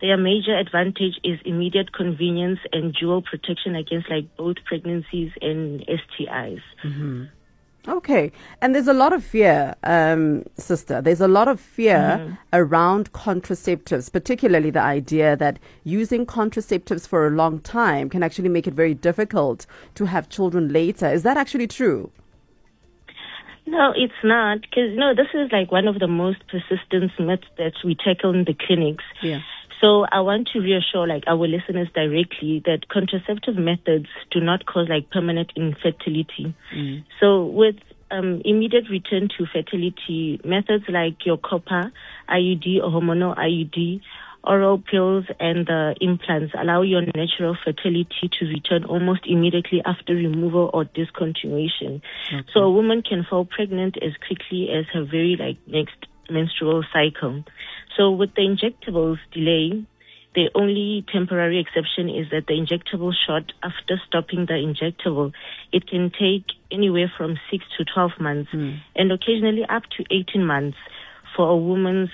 Their major advantage is immediate convenience and dual protection against like both pregnancies and STIs. Mm-hmm. Okay. And there's a lot of fear, sister. There's a lot of fear around contraceptives, particularly the idea that using contraceptives for a long time can actually make it very difficult to have children later. Is that actually true? No, it's not. Because, this is like one of the most persistent myths that we tackle in the clinics. Yeah. So I want to reassure like our listeners directly that contraceptive methods do not cause like permanent infertility. So with immediate return to fertility, methods like your copper IUD or hormonal IUD, oral pills and the implants allow your natural fertility to return almost immediately after removal or discontinuation. Okay. So a woman can fall pregnant as quickly as her very like next menstrual cycle. So with the injectables delay, the only temporary exception is that the injectable shot, after stopping the injectable, it can take anywhere from 6 to 12 months and occasionally up to 18 months for a woman's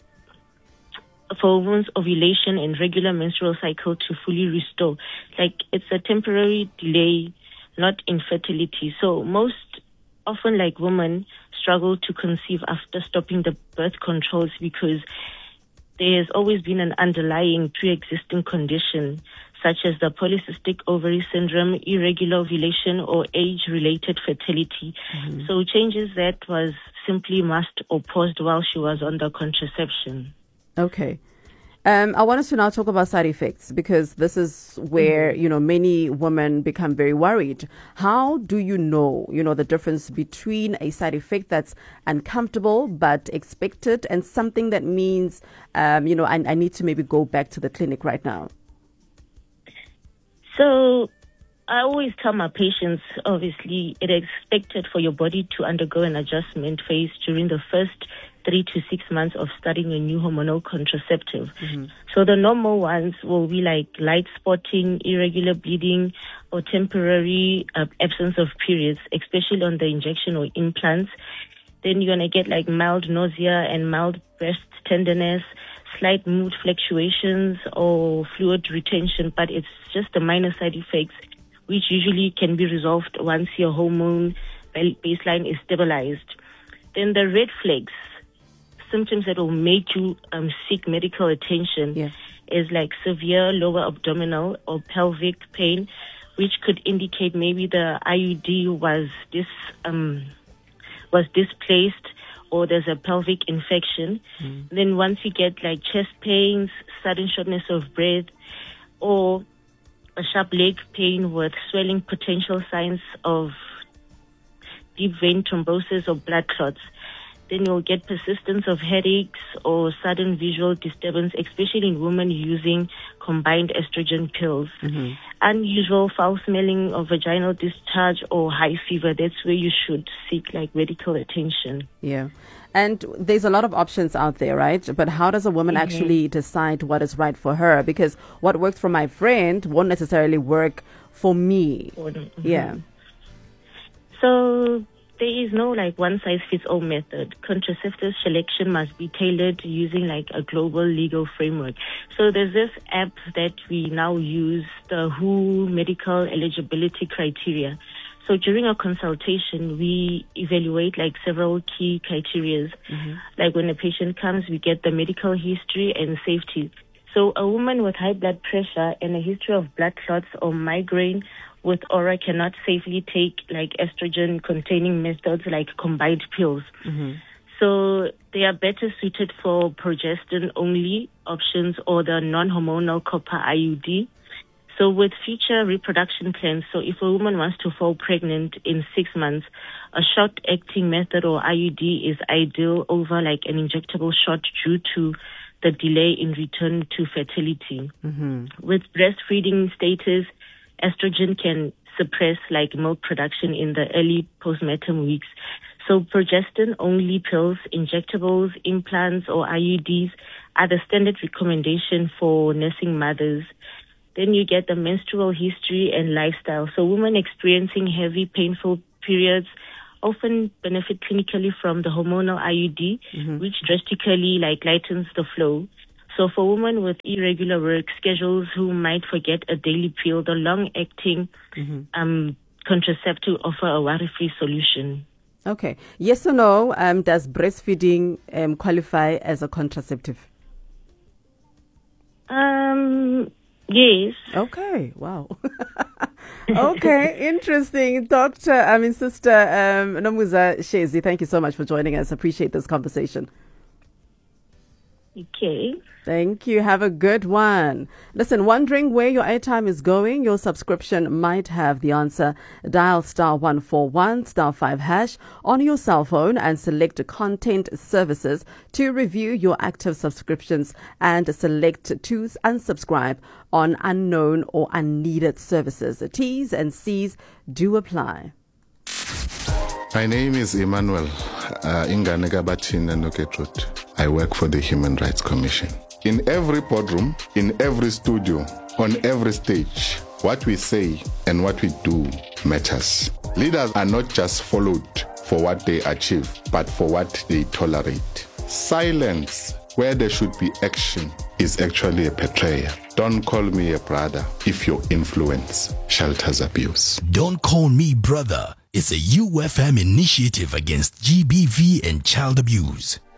ovulation and regular menstrual cycle to fully restore. Like, it's a temporary delay, not infertility. So most often, like, women struggle to conceive after stopping the birth controls because there has always been an underlying pre-existing condition such as the polycystic ovary syndrome, irregular ovulation, or age-related fertility. So changes that was simply masked or paused while she was on the contraception. Okay. I want us to now talk about side effects because this is where, many women become very worried. How do you know, the difference between a side effect that's uncomfortable but expected and something that means, I need to maybe go back to the clinic right now? So I always tell my patients, obviously, it is expected for your body to undergo an adjustment phase during the first 3 to 6 months of starting a new hormonal contraceptive. So the normal ones will be like light spotting, irregular bleeding, or temporary absence of periods, especially on the injection or implants. Then you're going to get like mild nausea and mild breast tenderness, slight mood fluctuations or fluid retention, but it's just the minor side effects, which usually can be resolved once your hormone baseline is stabilized. Then the red flags, symptoms that will make you seek medical attention is like severe lower abdominal or pelvic pain, which could indicate maybe the IUD was displaced or there's a pelvic infection. Then once you get like chest pains, sudden shortness of breath, or a sharp leg pain with swelling, potential signs of deep vein thrombosis or blood clots. Then you'll get persistence of headaches or sudden visual disturbance, especially in women using combined estrogen pills. Unusual foul smelling of vaginal discharge or high fever. That's where you should seek like medical attention. Yeah. And there's a lot of options out there, right? But how does a woman actually decide what is right for her? Because what works for my friend won't necessarily work for me. Yeah. So there is no like one-size-fits-all method. Contraceptive selection must be tailored using like a global legal framework. So there's this app that we now use, the WHO medical eligibility criteria. So during a consultation, we evaluate like several key criteria. Like when a patient comes, we get the medical history and safety. So a woman with high blood pressure and a history of blood clots or migraine with aura cannot safely take like estrogen-containing methods like combined pills. So they are better suited for progestin-only options or the non-hormonal copper IUD. So with future reproduction plans, so if a woman wants to fall pregnant in 6 months, a short-acting method or IUD is ideal over like an injectable shot due to the delay in return to fertility. With breastfeeding status, estrogen can suppress like milk production in the early postpartum weeks. So progestin-only pills, injectables, implants, or IUDs are the standard recommendation for nursing mothers. Then you get the menstrual history and lifestyle. So women experiencing heavy, painful periods often benefit clinically from the hormonal IUD, which drastically like lightens the flow. So for women with irregular work schedules who might forget a daily pill, the long-acting contraceptive offer a worry-free solution. Okay. Yes or no, does breastfeeding qualify as a contraceptive? Yes. Okay. Wow. Okay. Interesting. Sister Nomuza Shezi, thank you so much for joining us. Appreciate this conversation. Okay. Thank you. Have a good one. Listen, wondering where your airtime is going? Your subscription might have the answer. Dial *141 *5# on your cell phone and select content services to review your active subscriptions and select to unsubscribe on unknown or unneeded services. T's and C's do apply. My name is Emmanuel Inganega-Bathina Noketrut. I work for the Human Rights Commission. In every boardroom, in every studio, on every stage, what we say and what we do matters. Leaders are not just followed for what they achieve, but for what they tolerate. Silence where there should be action is actually a betrayal. Don't call me a brother if your influence shelters abuse. Don't Call Me Brother is a UFM initiative against GBV and child abuse.